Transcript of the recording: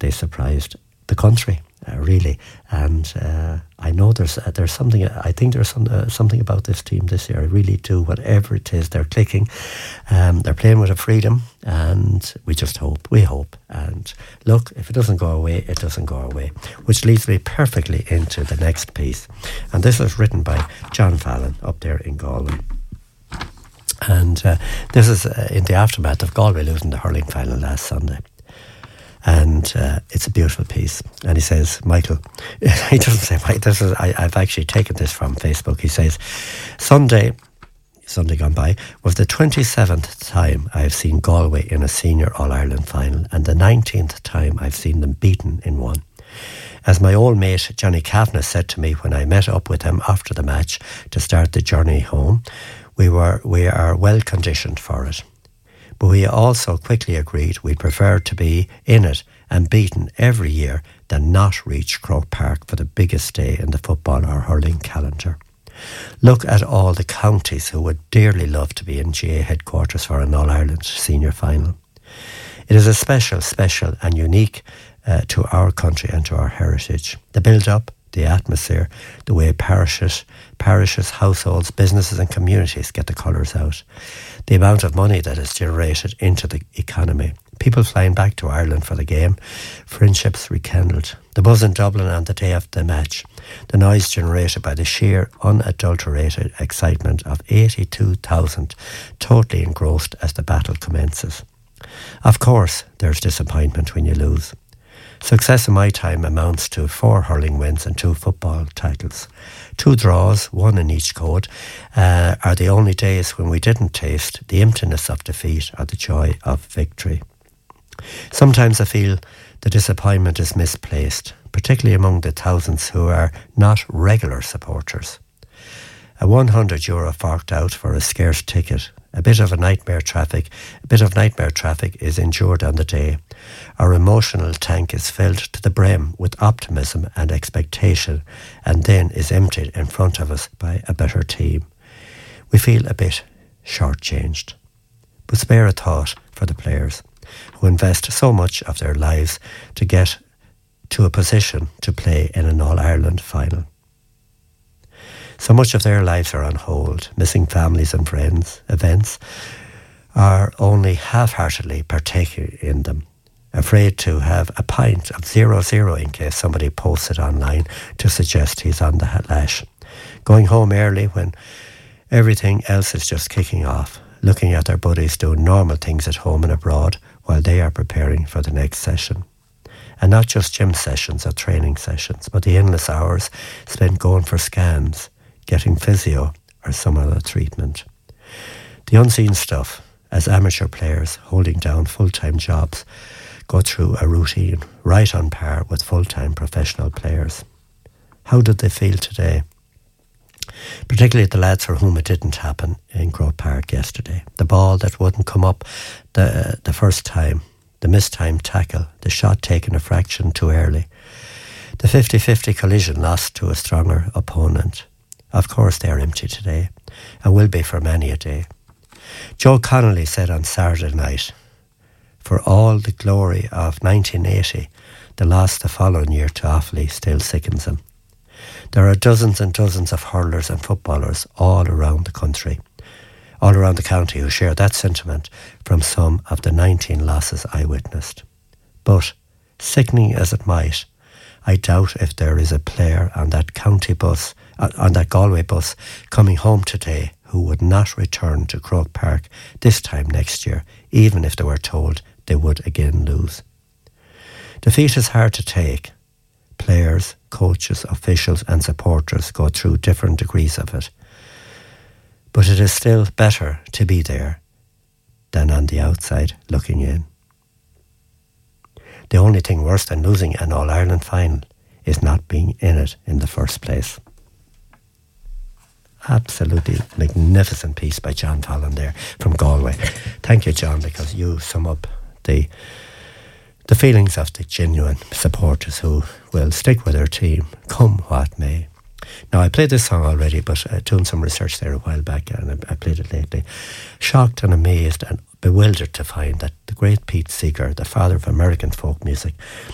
they surprised the country, really. And I know there's something. I think there's something about this team this year. I really do. Whatever it is, they're clicking. They're playing with a freedom, and we just hope. We hope. And look, if it doesn't go away, it doesn't go away. Which leads me perfectly into the next piece, and this was written by John Fallon up there in Galway. And this is in the aftermath of Galway losing the hurling final last Sunday. And it's a beautiful piece. And he says, Michael, he doesn't say, I've actually taken this from Facebook. He says, Sunday gone by was the 27th time I have seen Galway in a senior All-Ireland final, and the 19th time I've seen them beaten in one. As my old mate Johnny Kavanagh said to me when I met up with him after the match to start the journey home, we are well conditioned for it. But we also quickly agreed we'd prefer to be in it and beaten every year than not reach Croke Park for the biggest day in the football or hurling calendar. Look at all the counties who would dearly love to be in GA headquarters for an All-Ireland senior final. It is a special and unique to our country and to our heritage. The build-up, the atmosphere, the way parishes, households, businesses and communities get the colours out. The amount of money that is generated into the economy. People flying back to Ireland for the game. Friendships rekindled. The buzz in Dublin on the day of the match. The noise generated by the sheer, unadulterated excitement of 82,000 totally engrossed as the battle commences. Of course, there's disappointment when you lose. Success in my time amounts to 4 hurling wins and 2 football titles. 2 draws, 1 in each code, are the only days when we didn't taste the emptiness of defeat or the joy of victory. Sometimes I feel the disappointment is misplaced, particularly among the thousands who are not regular supporters. A €100 forked out for a scarce ticket. A bit of nightmare traffic is endured on the day. Our emotional tank is filled to the brim with optimism and expectation, and then is emptied in front of us by a better team. We feel a bit shortchanged. But spare a thought for the players who invest so much of their lives to get to a position to play in an All-Ireland final. So much of their lives are on hold, missing families and friends, events, or only half-heartedly partaking in them, afraid to have a pint of 0-0 in case somebody posts it online to suggest he's on the lash, going home early when everything else is just kicking off, looking at their buddies doing normal things at home and abroad while they are preparing for the next session. And not just gym sessions or training sessions, but the endless hours spent going for scans, getting physio or some other treatment. The unseen stuff, as amateur players holding down full-time jobs go through a routine right on par with full-time professional players. How did they feel today? Particularly the lads for whom it didn't happen in Croke Park yesterday. The ball that wouldn't come up the first time, the missed-time tackle, the shot taken a fraction too early, the 50-50 collision lost to a stronger opponent. Of course they are empty today, and will be for many a day. Joe Connolly said on Saturday night, for all the glory of 1980, the loss the following year to Offaly still sickens him. There are dozens and dozens of hurlers and footballers all around the country, all around the county who share that sentiment from some of the 19 losses I witnessed. But, sickening as it might, I doubt if there is a player on that county bus, on that Galway bus, coming home today who would not return to Croke Park this time next year, even if they were told they would again lose. Defeat is hard to take. Players, coaches, officials and supporters go through different degrees of it. But it is still better to be there than on the outside looking in. The only thing worse than losing an All-Ireland final is not being in it in the first place. Absolutely magnificent piece by John Fallon there from Galway. Thank you, John, because you sum up the feelings of the genuine supporters who will stick with their team, come what may. Now, I played this song already, but doing some research there a while back, and I played it lately. Shocked and amazed and bewildered to find that the great Pete Seeger, the father of American folk music,